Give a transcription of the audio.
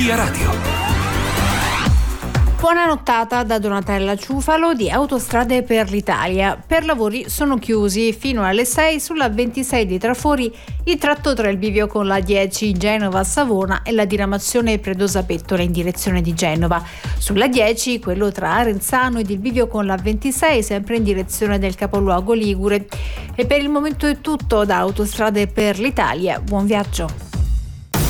Via Radio. Buona nottata da Donatella Ciufalo di Autostrade per l'Italia. Per lavori sono chiusi fino alle 6 sulla 26 di Trafori il tratto tra il bivio con la 10 Genova-Savona e la diramazione Predosa-Pettola in direzione di Genova. Sulla 10 quello tra Arenzano ed il bivio con la 26 sempre in direzione del capoluogo ligure. E per il momento è tutto da Autostrade per l'Italia. Buon viaggio.